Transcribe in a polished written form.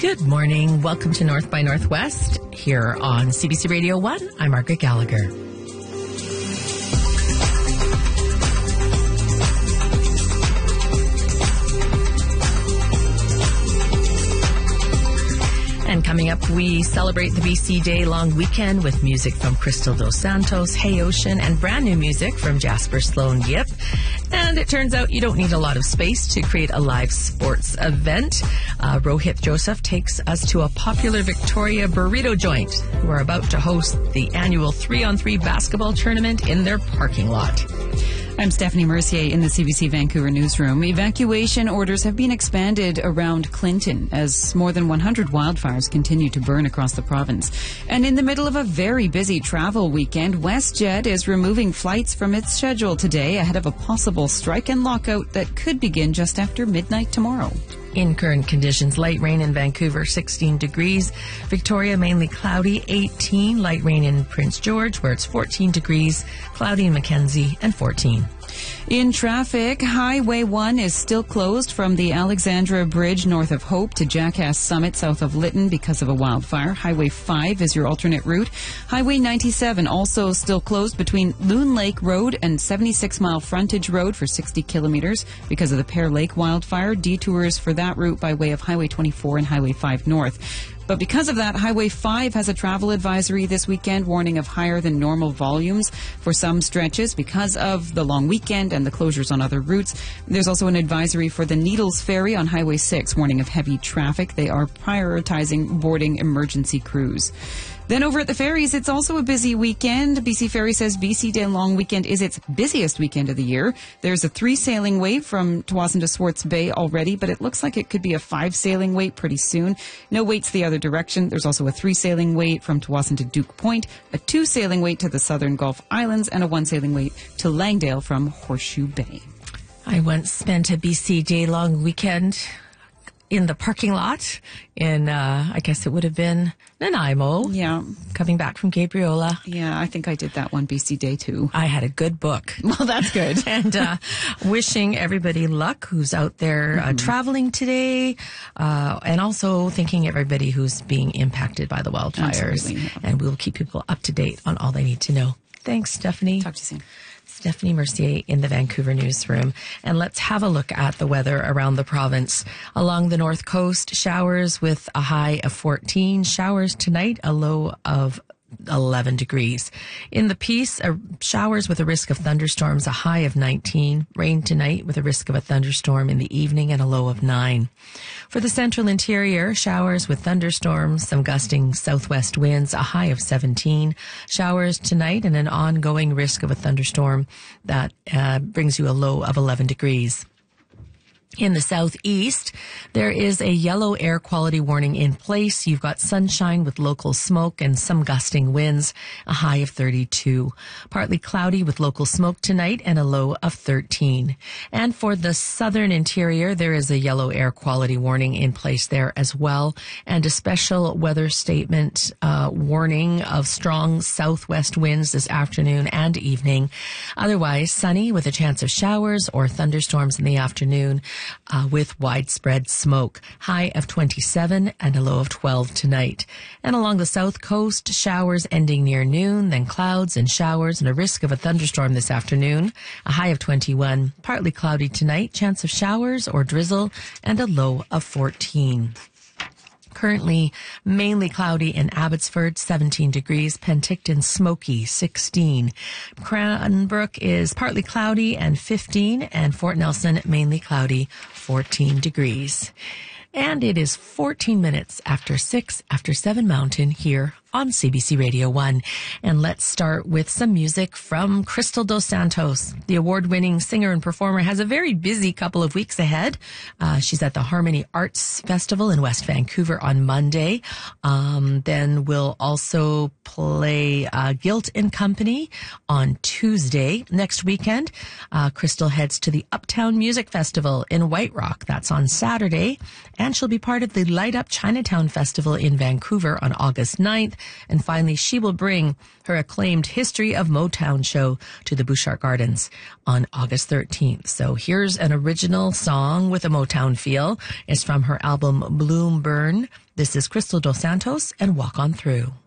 Good morning. Welcome to North by Northwest here on CBC Radio 1. I'm Margaret Gallagher. And coming up, we celebrate the BC Day long weekend with music from Crystal Dos Santos, Hey Ocean, and brand new music from Jasper Sloan Yip. And it turns out you don't need a lot of space to create a live sports event. Rohit Joseph takes us to a popular Victoria burrito joint who are about to host the annual 3-on-3 basketball tournament in their parking lot. I'm Stephanie Mercier in the CBC Vancouver newsroom. Evacuation orders have been expanded around Clinton as more than 100 wildfires continue to burn across the province. And in the middle of a very busy travel weekend, WestJet is removing flights from its schedule today ahead of a possible strike and lockout that could begin just after midnight tomorrow. In current conditions, light rain in Vancouver, 16 degrees. Victoria, mainly cloudy, 18. Light rain in Prince George, where it's 14 degrees. Cloudy in Mackenzie, and 14. In traffic, Highway 1 is still closed from the Alexandra Bridge north of Hope to Jackass Summit south of Lytton because of a wildfire. Highway 5 is your alternate route. Highway 97 also still closed between Loon Lake Road and 76 Mile Frontage Road for 60 kilometers because of the Pear Lake wildfire. Detours for that route by way of Highway 24 and Highway 5 North. But because of that, Highway 5 has a travel advisory this weekend, warning of higher than normal volumes for some stretches because of the long weekend and the closures on other routes. There's also an advisory for the Needles Ferry on Highway 6, warning of heavy traffic. They are prioritizing boarding emergency crews. Then over at the ferries, it's also a busy weekend. BC Ferry says BC Day long weekend is its busiest weekend of the year. There's a 3 sailing wait from Tsawwassen to Swartz Bay already, but it looks like it could be a 5 sailing wait pretty soon. No waits the other direction. There's also a 3 sailing wait from Tsawwassen to Duke Point, a 2 sailing wait to the Southern Gulf Islands, and a 1 sailing wait to Langdale from Horseshoe Bay. I once spent a BC Day long weekend in the parking lot in, I guess it would have been Nanaimo. Yeah. Coming back from Gabriola. Yeah, I think I did that one BC Day too. I had a good book. Well, that's good. And wishing everybody luck who's out there traveling today, and also thanking everybody who's being impacted by the wildfires. Absolutely, yeah. And we'll keep people up to date on all they need to know. Thanks, Stephanie. Talk to you soon. Stephanie Mercier in the Vancouver newsroom. And let's have a look at the weather around the province. Along the north coast, showers with a high of 14. Showers tonight, a low of 11 degrees. In the Peace, showers with a risk of thunderstorms, a high of 19. Rain tonight with a risk of a thunderstorm in the evening and a low of 9. For the central interior, showers with thunderstorms, some gusting southwest winds, a high of 17. Showers tonight and an ongoing risk of a thunderstorm that brings you a low of 11 degrees. In the southeast, there is a yellow air quality warning in place. You've got sunshine with local smoke and some gusting winds, a high of 32. Partly cloudy with local smoke tonight and a low of 13. And for the southern interior, there is a yellow air quality warning in place there as well, and a special weather statement warning of strong southwest winds this afternoon and evening. Otherwise, sunny with a chance of showers or thunderstorms in the afternoon. With widespread smoke. High of 27 and a low of 12 tonight. And along the south coast, showers ending near noon, then clouds and showers and a risk of a thunderstorm this afternoon. A high of 21. Partly cloudy tonight, chance of showers or drizzle, and a low of 14. Currently mainly cloudy in Abbotsford, 17 degrees. Penticton, smoky, 16. Cranbrook is partly cloudy and 15. And Fort Nelson, mainly cloudy, 14 degrees. And it is 14 minutes after 6 after 7 Mountain here on CBC Radio 1. And let's start with some music from Crystal Dos Santos. The award-winning singer and performer has a very busy couple of weeks ahead. She's at the Harmony Arts Festival in West Vancouver on Monday. Then we'll also play Guilt and Company on Tuesday. Next weekend, Crystal heads to the Uptown Music Festival in White Rock. That's on Saturday. And she'll be part of the Light Up Chinatown Festival in Vancouver on August 9th. And finally, she will bring her acclaimed History of Motown show to the Bouchard Gardens on August 13th. So here's an original song with a Motown feel. It's from her album Bloom Burn. This is Crystal Dos Santos and Walk On Through.